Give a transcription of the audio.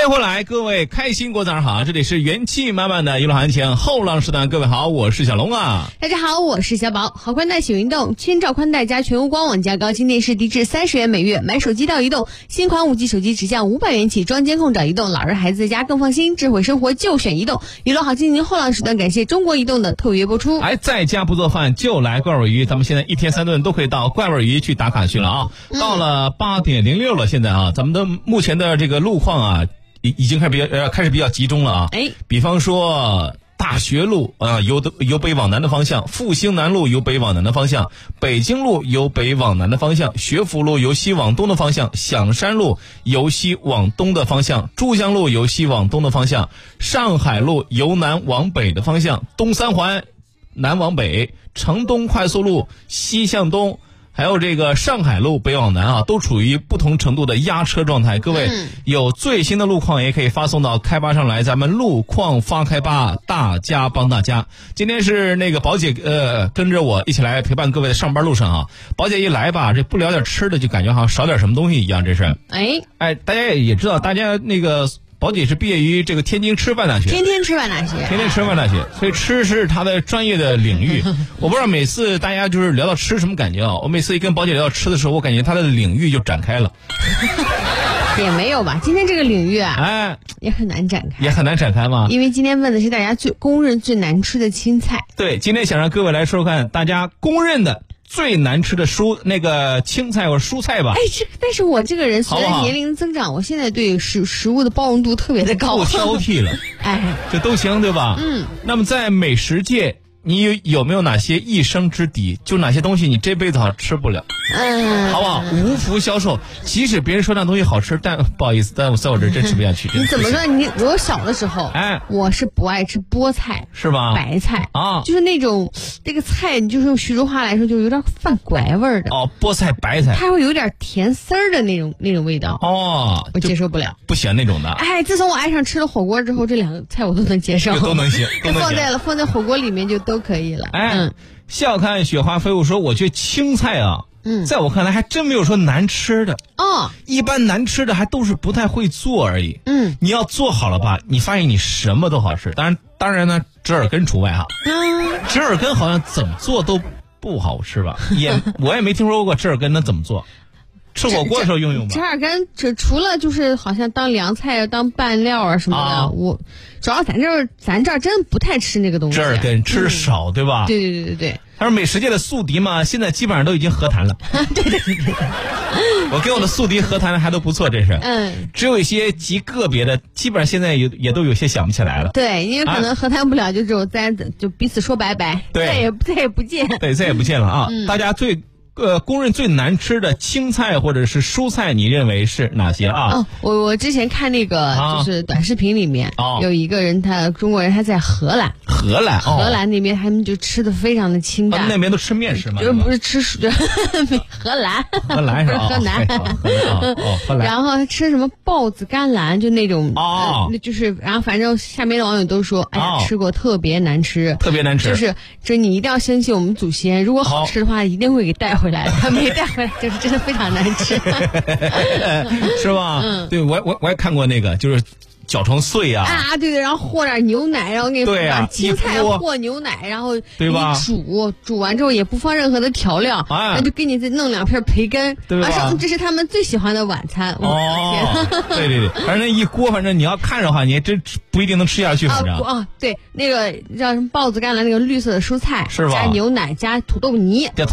迎回来，各位开心过早上好，这里是元气满满的娱乐行情后浪时段，各位好，我是小龙啊。 大家好，我是小宝。好宽带喜运动，千兆宽带加全屋官网加高清电视低至30元每月，买手机到移动，新款5G 手机只降500元起，装监控找移动，老人孩子在家更放心，智慧生活就选移动。娱乐好心情后浪时段，感谢中国移动的特约播出。 在家不做饭就来怪味鱼，咱们现在1天3顿都可以到怪味鱼去打卡去了啊。到了8点06了，现在啊，咱们的目前的这个路况啊，已经开始比较集中了啊。比方说大学路由北往南的方向，复兴南路由北往南的方向，北京路由北往南的方向，学府路由西往东的方向，响山路由西往东的方向，珠江路由西往东的方向，上海路由南往北的方向，东三环南往北，城东快速路西向东，还有这个上海路北往南啊，都处于不同程度的压车状态。各位有最新的路况也可以发送到开吧上来，咱们路况发开吧，大家帮大家。今天是那个宝姐跟着我一起来陪伴各位的上班路上啊。宝姐一来吧，这不聊点吃的就感觉好像少点什么东西一样，这是。大家也知道，大家那个宝姐是毕业于这个天津师范大学， 天天师范大学， 所以吃是她的专业的领域。我不知道每次大家就是聊到吃什么感觉啊？我每次一跟宝姐聊到吃的时候，我感觉她的领域就展开了。 也没有吧，今天这个领域啊，也很难展开。 也很难展开吗？ 因为今天问的是大家公认最难吃的青菜。 对，今天想让各位来说说看，大家公认的最难吃的那个青菜或者蔬菜吧。 但是我这个人随着年龄增长，我现在对食物的包容度特别的高， 不挑剔了。这都行对吧？那么在美食界，你有没有哪些一生之敌？就哪些东西你这辈子好吃不了？好不好？无福消受。即使别人说那东西好吃，但不好意思，但我在我这真吃不下去。 你怎么说？我小的时候，我是不爱吃菠菜， 是吧？ 白菜啊， 就是那种这个菜，你就是用徐州话来说，就有点泛怪味的。 菠菜、白菜， 它会有点甜丝儿的那种味道。我接受不了， 不喜欢那种的。 自从我爱上吃了火锅之后，这两个菜我都能接受， 都能行， 放在火锅里面就都可以了。 笑看雪花飞舞说，我觉得青菜啊，在我看来还真没有说难吃的。一般难吃的还都是不太会做而已。你要做好了吧，你发现你什么都好吃。当然呢，折耳根除外哈。折耳根好像怎么做都不好吃吧？我也没听说过折耳根能怎么做。吃火锅的时候用吧。 折耳根除了就是好像当凉菜当拌料啊什么的，我主要咱这儿真不太吃那个东西。 折耳根吃少对吧？ 对。 他说美食界的宿敌嘛，现在基本上都已经和谈了。 对。 我跟我的宿敌和谈的还都不错，这是。只有一些极个别的，基本上现在也都有些想不起来了。 对，因为可能和谈不了，就彼此说拜拜，再也不见。 对，再也不见了啊！大家公认最难吃的青菜或者是蔬菜，你认为是哪些啊？ 我之前看那个就是短视频里面有一个人，中国人他在荷兰那边，他们就吃的非常的清淡。 那边都吃面食吗？ 不是吃荷兰是吧？河南。然后他吃什么豹子甘蓝，就那种就是然后反正下面的网友都说，吃过特别难吃，就是你一定要相信我们祖先，如果好吃的话一定会给带回来的，没带回来就是真的非常难吃。 是吧？对，我也看过那个，就是搅成碎啊， 对，然后和点牛奶，然后给把青菜和牛奶，然后对吧？ 煮完之后也不放任何的调料，然后就给你再弄2片培根， 对吧？ 说这是他们最喜欢的晚餐。 对，反正一锅，反正你要看着的话，你真不一定能吃下去。反正对，那个叫什么豹子甘蓝那个绿色的蔬菜， 是吧？ 加牛奶，加土豆泥。